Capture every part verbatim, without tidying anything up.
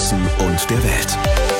Sachsen und der Welt.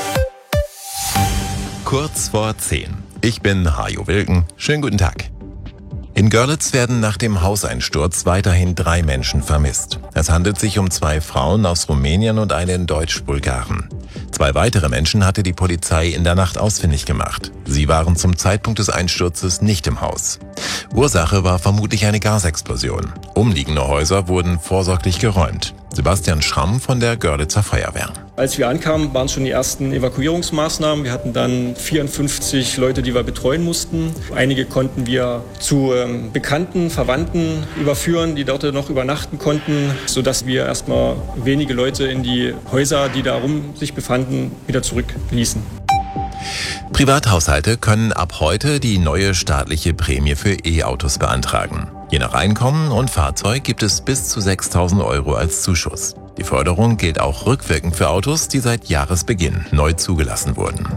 Kurz vor zehn. Ich bin Hajo Wilken. Schönen guten Tag. In Görlitz werden nach dem Hauseinsturz weiterhin drei Menschen vermisst. Es handelt sich um zwei Frauen aus Rumänien und einen Deutsch-Bulgaren. Zwei weitere Menschen hatte die Polizei in der Nacht ausfindig gemacht. Sie waren zum Zeitpunkt des Einsturzes nicht im Haus. Ursache war vermutlich eine Gasexplosion. Umliegende Häuser wurden vorsorglich geräumt. Sebastian Schramm von der Görlitzer Feuerwehr. Als wir ankamen, waren schon die ersten Evakuierungsmaßnahmen. Wir hatten dann vierundfünfzig Leute, die wir betreuen mussten. Einige konnten wir zu ähm, Bekannten, Verwandten überführen, die dort noch übernachten konnten, sodass wir erstmal wenige Leute in die Häuser, die darum sich befanden, wieder zurückließen. Privathaushalte können ab heute die neue staatliche Prämie für E-Autos beantragen. Je nach Einkommen und Fahrzeug gibt es bis zu sechstausend Euro als Zuschuss. Die Förderung gilt auch rückwirkend für Autos, die seit Jahresbeginn neu zugelassen wurden.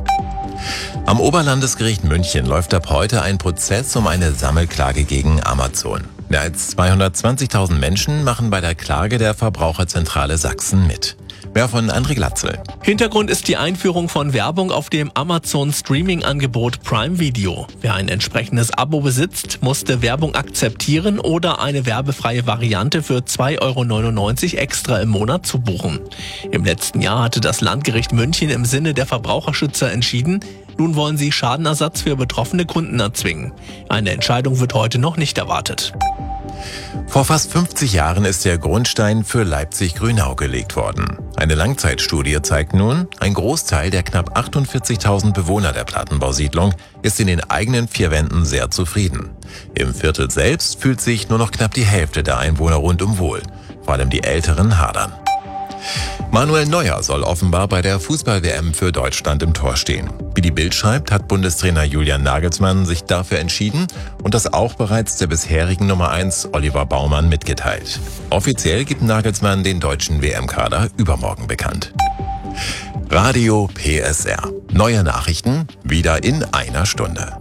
Am Oberlandesgericht München läuft ab heute ein Prozess um eine Sammelklage gegen Amazon. Mehr als zweihundertzwanzigtausend Menschen machen bei der Klage der Verbraucherzentrale Sachsen mit. Mehr von André Glatzel. Hintergrund ist die Einführung von Werbung auf dem Amazon-Streaming-Angebot Prime Video. Wer ein entsprechendes Abo besitzt, musste Werbung akzeptieren oder eine werbefreie Variante für zwei Euro neunundneunzig extra im Monat zubuchen. Im letzten Jahr hatte das Landgericht München im Sinne der Verbraucherschützer entschieden. Nun wollen sie Schadenersatz für betroffene Kunden erzwingen. Eine Entscheidung wird heute noch nicht erwartet. Vor fast fünfzig Jahren ist der Grundstein für Leipzig-Grünau gelegt worden. Eine Langzeitstudie zeigt nun, ein Großteil der knapp achtundvierzigtausend Bewohner der Plattenbausiedlung ist in den eigenen vier Wänden sehr zufrieden. Im Viertel selbst fühlt sich nur noch knapp die Hälfte der Einwohner rundum wohl. Vor allem die Älteren hadern. Manuel Neuer soll offenbar bei der Fußball-W M für Deutschland im Tor stehen. Wie die Bild schreibt, hat Bundestrainer Julian Nagelsmann sich dafür entschieden und das auch bereits der bisherigen Nummer eins Oliver Baumann mitgeteilt. Offiziell gibt Nagelsmann den deutschen W M-Kader übermorgen bekannt. Radio P S R. Neue Nachrichten wieder in einer Stunde.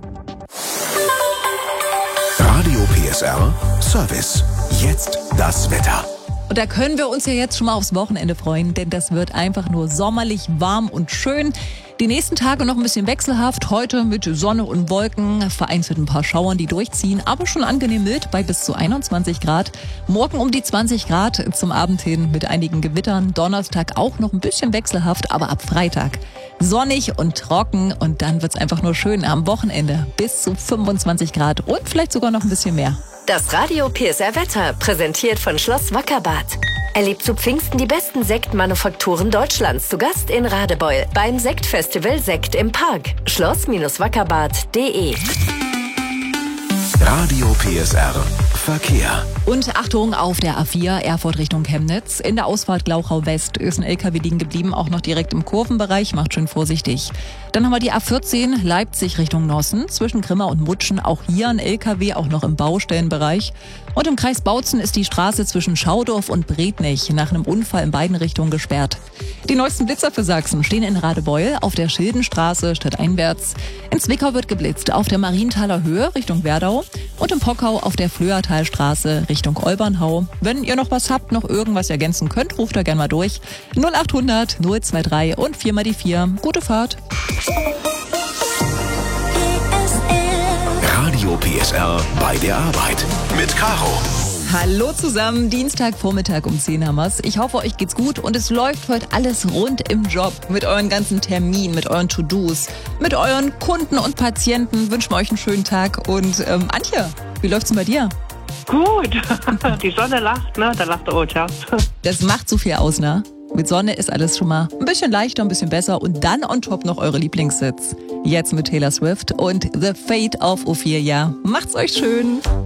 Radio P S R Service. Jetzt das Wetter. Und da können wir uns ja jetzt schon mal aufs Wochenende freuen, denn das wird einfach nur sommerlich warm und schön. Die nächsten Tage noch ein bisschen wechselhaft, heute mit Sonne und Wolken, vereinzelt ein paar Schauern, die durchziehen, aber schon angenehm mild bei bis zu einundzwanzig Grad. Morgen um die zwanzig Grad, zum Abend hin mit einigen Gewittern, Donnerstag auch noch ein bisschen wechselhaft, aber ab Freitag sonnig und trocken und dann wird's einfach nur schön am Wochenende bis zu fünfundzwanzig Grad und vielleicht sogar noch ein bisschen mehr. Das Radio P S R Wetter, präsentiert von Schloss Wackerbarth. Erlebt zu Pfingsten die besten Sektmanufakturen Deutschlands zu Gast in Radebeul beim Sektfestival Sekt im Park. schloss Wackerbarth punkt de. Radio P S R Verkehr. Und Achtung auf der A vier, Erfurt Richtung Chemnitz. In der Ausfahrt Glauchau West ist ein L K W liegen geblieben, auch noch direkt im Kurvenbereich. Macht schön vorsichtig. Dann haben wir die A vierzehn, Leipzig Richtung Nossen. Zwischen Grimma und Mutschen auch hier ein L K W, auch noch im Baustellenbereich. Und im Kreis Bautzen ist die Straße zwischen Schaudorf und Brednich nach einem Unfall in beiden Richtungen gesperrt. Die neuesten Blitzer für Sachsen stehen in Radebeul auf der Schildenstraße stadteinwärts. In Zwickau wird geblitzt auf der Marienthaler Höhe Richtung Werdau und im Pockau auf der Flöhertalstraße Richtung Olbernhau. Wenn ihr noch was habt, noch irgendwas ergänzen könnt, ruft da gerne mal durch. null achthundert null drei drei und vier mal die vier. Gute Fahrt. Radio P S R bei der Arbeit mit Caro. Hallo zusammen, Dienstagvormittag um zehn haben wir's. Ich hoffe, euch geht's gut und es läuft heute alles rund im Job. Mit euren ganzen Terminen, mit euren To-Dos, mit euren Kunden und Patienten. Wünschen wir euch einen schönen Tag. Und ähm, Antje, wie läuft's denn bei dir? Gut, die Sonne lacht, ne? Da lacht der Ocha. Das macht so viel aus, ne? Mit Sonne ist alles schon mal ein bisschen leichter, ein bisschen besser und dann on top noch eure Lieblingssitz. Jetzt mit Taylor Swift und The Fate of Ophelia. Macht's euch schön!